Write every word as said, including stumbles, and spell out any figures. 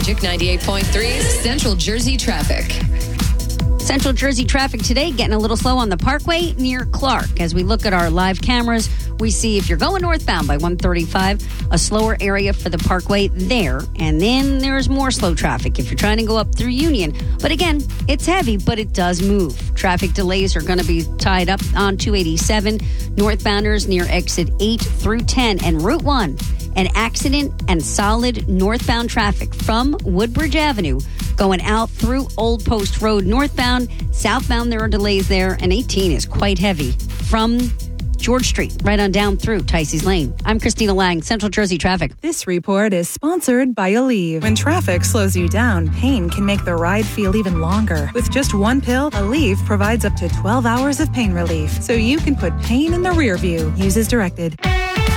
Magic ninety-eight point three, Central Jersey traffic. Central Jersey traffic today getting a little slow on the Parkway near Clark. As we look at our live cameras, we see if you're going northbound by one thirty-five, a slower area for the Parkway there. And then there's more slow traffic if you're trying to go up through Union. But again, it's heavy, but it does move. Traffic delays are going to be tied up on two eighty-seven, northbounders near exit eight through ten, and Route one. An accident and solid northbound traffic from Woodbridge Avenue going out through Old Post Road northbound. Southbound, there are delays there, and eighteen is quite heavy from George Street right on down through Ticey's Lane. I'm Christina Lang, Central Jersey Traffic. This report is sponsored by Aleve. When traffic slows you down, pain can make the ride feel even longer. With just one pill, Aleve provides up to twelve hours of pain relief, so you can put pain in the rear view. Use as directed.